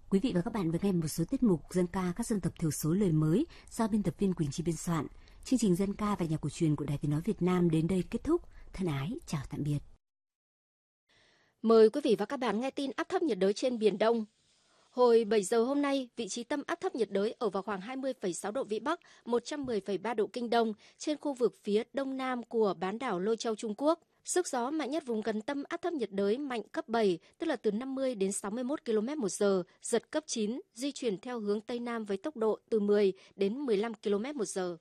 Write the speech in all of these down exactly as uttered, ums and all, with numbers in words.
Quý vị và các bạn vừa nghe một số tiết mục dân ca các dân tộc thiểu số lời mới do biên tập viên Quỳnh Chi biên soạn. Chương trình dân ca và nhạc cổ truyền của Đài Tiếng nói Việt Nam đến đây kết thúc. Thân ái, chào tạm biệt. Mời quý vị và các bạn nghe tin áp thấp nhiệt đới trên Biển Đông. Hồi bảy giờ hôm nay, vị trí tâm áp thấp nhiệt đới ở vào khoảng hai mươi phẩy sáu độ Vĩ Bắc, một trăm mười phẩy ba độ Kinh Đông, trên khu vực phía đông nam của bán đảo Lôi Châu, Trung Quốc. Sức gió mạnh nhất vùng gần tâm áp thấp nhiệt đới mạnh cấp bảy, tức là từ năm mươi đến sáu mươi mốt ki lô mét một giờ, giật cấp chín, di chuyển theo hướng Tây Nam với tốc độ từ mười đến mười lăm ki lô mét một giờ.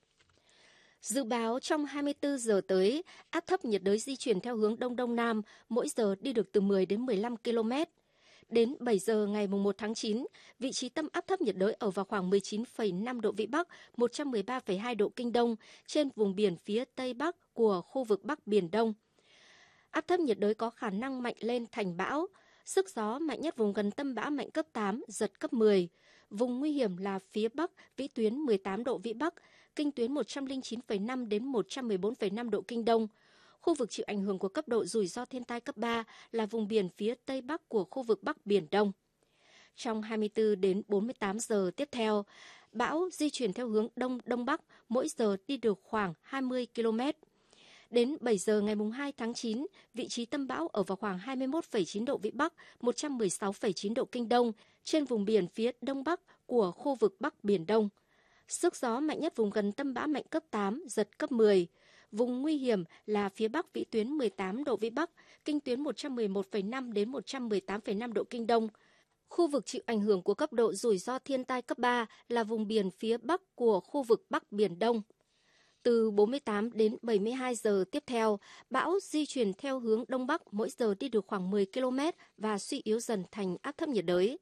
Dự báo trong hai mươi tư giờ tới, áp thấp nhiệt đới di chuyển theo hướng Đông Đông Nam, mỗi giờ đi được từ mười đến mười lăm ki lô mét. Đến bảy giờ ngày một tháng chín, vị trí tâm áp thấp nhiệt đới ở vào khoảng mười chín phẩy năm độ Vĩ Bắc, một trăm mười ba phẩy hai độ Kinh Đông, trên vùng biển phía Tây Bắc của khu vực Bắc Biển Đông. Áp thấp nhiệt đới có khả năng mạnh lên thành bão. Sức gió mạnh nhất vùng gần tâm bão mạnh cấp tám, giật cấp mười. Vùng nguy hiểm là phía Bắc, vĩ tuyến mười tám độ Vĩ Bắc, kinh tuyến một trăm lẻ chín phẩy năm đến một trăm mười bốn phẩy năm độ Kinh Đông. Khu vực chịu ảnh hưởng của cấp độ rủi ro thiên tai cấp ba là vùng biển phía Tây Bắc của khu vực Bắc Biển Đông. Trong hai mươi tư đến bốn mươi tám giờ tiếp theo, bão di chuyển theo hướng Đông Đông Bắc, mỗi giờ đi được khoảng hai mươi ki lô mét. Đến bảy giờ ngày hai tháng chín, vị trí tâm bão ở vào khoảng hai mươi mốt phẩy chín độ Vĩ Bắc, một trăm mười sáu phẩy chín độ Kinh Đông, trên vùng biển phía Đông Bắc của khu vực Bắc Biển Đông. Sức gió mạnh nhất vùng gần tâm bão mạnh cấp tám, giật cấp mười. Vùng nguy hiểm là phía Bắc vĩ tuyến mười tám độ Vĩ Bắc, kinh tuyến một trăm mười một phẩy năm đến một trăm mười tám phẩy năm độ Kinh Đông. Khu vực chịu ảnh hưởng của cấp độ rủi ro thiên tai cấp ba là vùng biển phía Bắc của khu vực Bắc Biển Đông. Từ bốn mươi tám đến bảy mươi hai giờ tiếp theo, bão di chuyển theo hướng Đông Bắc, mỗi giờ đi được khoảng mười ki lô mét và suy yếu dần thành áp thấp nhiệt đới.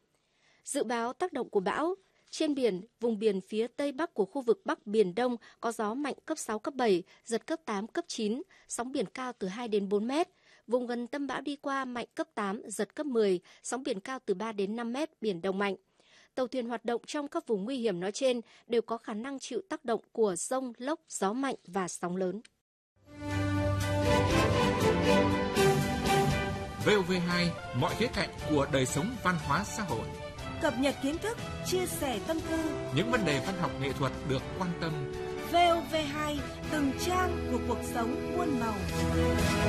Dự báo tác động của bão. Trên biển, vùng biển phía Tây Bắc của khu vực Bắc Biển Đông có gió mạnh cấp sáu, cấp bảy, giật cấp tám, cấp chín, sóng biển cao từ hai đến bốn mét. Vùng gần tâm bão đi qua mạnh cấp tám, giật cấp mười, sóng biển cao từ ba đến năm mét, biển động mạnh. Tàu thuyền hoạt động trong các vùng nguy hiểm nói trên đều có khả năng chịu tác động của dông, lốc, gió mạnh và sóng lớn. vê o vê hai, mọi khía cạnh của đời sống văn hóa xã hội. Cập nhật kiến thức, chia sẻ tâm tư. Những vấn đề văn học nghệ thuật được quan tâm. vê o vê hai, từng trang của cuộc sống muôn màu.